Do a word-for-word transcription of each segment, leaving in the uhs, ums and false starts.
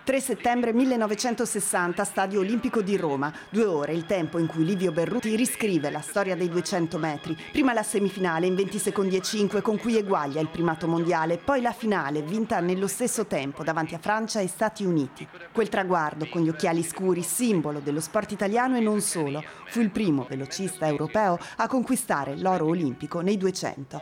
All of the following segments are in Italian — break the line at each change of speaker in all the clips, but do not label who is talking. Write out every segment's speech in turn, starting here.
tre settembre millenovecentosessanta, Stadio Olimpico di Roma. Due ore, il tempo in cui Livio Berruti riscrive la storia dei duecento metri. Prima la semifinale in venti secondi e cinque con cui eguaglia il primato mondiale, poi la finale vinta nello stesso tempo davanti a Francia e Stati Uniti. Quel traguardo con gli occhiali scuri, simbolo dello sport italiano e non solo, fu il primo velocista europeo a conquistare l'oro olimpico nei duecento.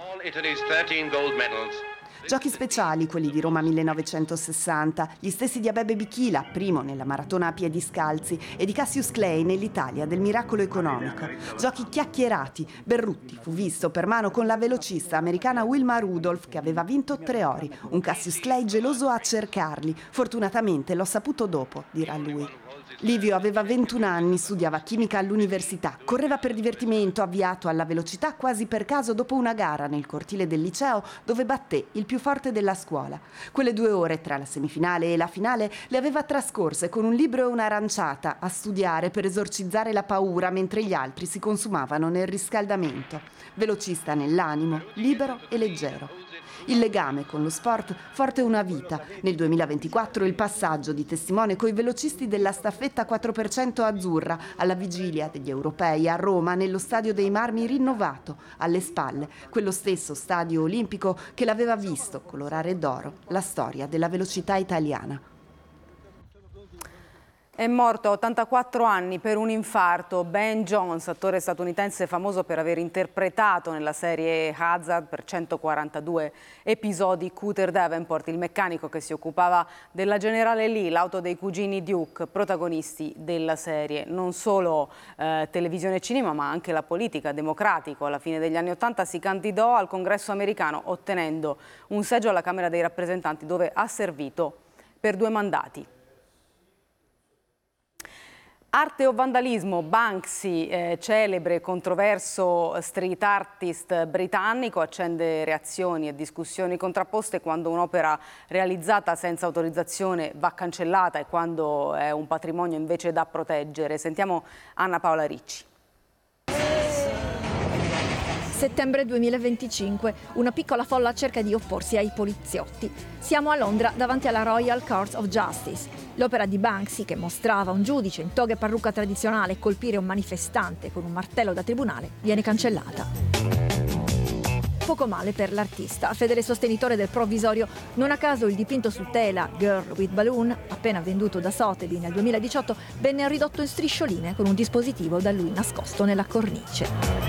Giochi speciali, quelli di Roma millenovecentosessanta, gli stessi di Abebe Bikila, primo nella maratona a piedi scalzi, e di Cassius Clay nell'Italia del miracolo economico. Giochi chiacchierati. Berruti fu visto per mano con la velocista americana Wilma Rudolph, che aveva vinto tre ori. Un Cassius Clay geloso a cercarli. Fortunatamente l'ho saputo dopo, dirà lui. Livio aveva ventuno anni, studiava chimica all'università, correva per divertimento, avviato alla velocità quasi per caso dopo una gara nel cortile del liceo dove batté il più forte della scuola. Quelle due ore tra la semifinale e la finale le aveva trascorse con un libro e un'aranciata a studiare per esorcizzare la paura mentre gli altri si consumavano nel riscaldamento. Velocista nell'animo, libero e leggero. Il legame con lo sport forte una vita. Nel duemilaventiquattro il passaggio di testimone coi velocisti della staffetta quattro per cento azzurra alla vigilia degli europei a Roma nello Stadio dei Marmi rinnovato, alle spalle, quello stesso stadio olimpico che l'aveva visto colorare d'oro la storia della velocità italiana.
È morto a ottantaquattro anni per un infarto Ben Jones, attore statunitense famoso per aver interpretato nella serie Hazard per centoquarantadue episodi Cooter Davenport, il meccanico che si occupava della Generale Lee, l'auto dei cugini Duke, protagonisti della serie. Non solo eh, televisione e cinema, ma anche la politica. Democratico, alla fine degli anni ottanta si candidò al Congresso americano ottenendo un seggio alla Camera dei rappresentanti dove ha servito per due mandati. Arte o vandalismo? Banksy, eh, celebre e controverso street artist britannico, accende reazioni e discussioni contrapposte quando un'opera realizzata senza autorizzazione va cancellata e quando è un patrimonio invece da proteggere. Sentiamo Anna Paola Ricci.
Settembre duemilaventicinque, una piccola folla cerca di opporsi ai poliziotti. Siamo a Londra davanti alla Royal Court of Justice. L'opera di Banksy, che mostrava un giudice in toga e parrucca tradizionale colpire un manifestante con un martello da tribunale, viene cancellata. Poco male per l'artista, fedele sostenitore del provvisorio. Non a caso il dipinto su tela Girl with Balloon, appena venduto da Sotheby nel duemiladiciotto, venne ridotto in striscioline con un dispositivo da lui nascosto nella cornice.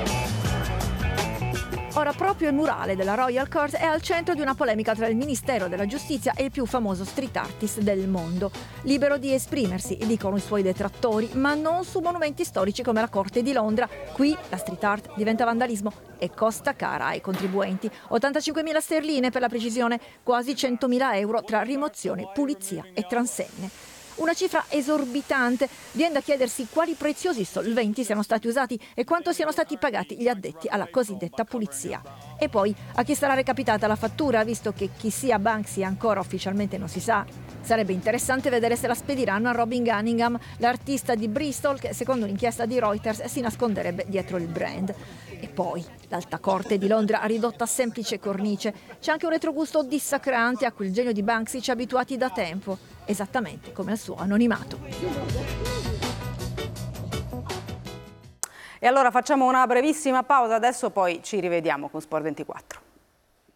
Ora proprio il murale della Royal Court è al centro di una polemica tra il Ministero della Giustizia e il più famoso street artist del mondo. Libero di esprimersi, dicono i suoi detrattori, ma non su monumenti storici come la Corte di Londra. Qui la street art diventa vandalismo e costa cara ai contribuenti. ottantacinquemila sterline per la precisione, quasi centomila euro tra rimozione, pulizia e transenne. Una cifra esorbitante. Viene da chiedersi quali preziosi solventi siano stati usati e quanto siano stati pagati gli addetti alla cosiddetta pulizia. E poi a chi sarà recapitata la fattura, visto che chi sia Banksy ancora ufficialmente non si sa. Sarebbe interessante vedere se la spediranno a Robin Cunningham, l'artista di Bristol che secondo un'inchiesta di Reuters si nasconderebbe dietro il brand. E poi l'Alta Corte di Londra ridotta a semplice cornice. C'è anche un retrogusto dissacrante a cui il genio di Banksy ci ha abituati da tempo, esattamente come al suo anonimato.
E allora facciamo una brevissima pausa, adesso poi ci rivediamo con Sport ventiquattro.